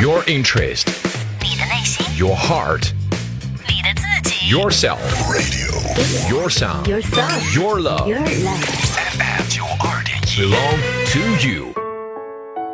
Your interest, 你的内心， your heart, 你的自己 yourself, radio, your sound, Your sound your love, Your love FM 92.1 belong to you.